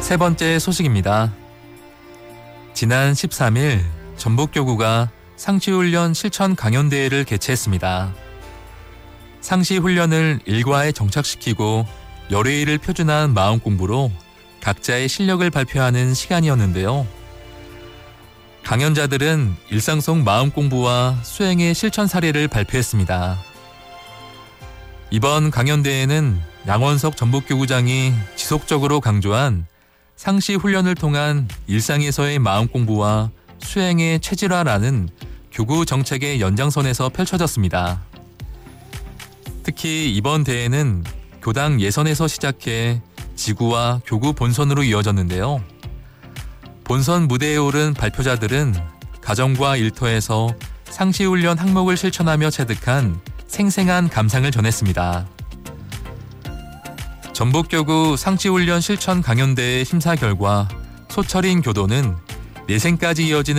세 번째 소식입니다. 지난 13일 전북교구가 상시훈련 실천 강연대회를 개최했습니다. 상시훈련을 일과에 정착시키고 열의를 표준한 마음공부로 각자의 실력을 발표하는 시간이었는데요. 강연자들은 일상 속 마음공부와 수행의 실천 사례를 발표했습니다. 이번 강연대회는 양원석 전북교구장이 지속적으로 강조한 상시훈련을 통한 일상에서의 마음공부와 수행의 체질화라는 교구 정책의 연장선에서 펼쳐졌습니다. 특히 이번 대회는 교당 예선에서 시작해 지구와 교구 본선으로 이어졌는데요. 본선 무대에 오른 발표자들은 가정과 일터에서 상시훈련 항목을 실천하며 체득한 생생한 감상을 전했습니다. 전북교구 상시훈련 실천 강연대회 심사 결과 소철인 교도는 내생까지 이어지는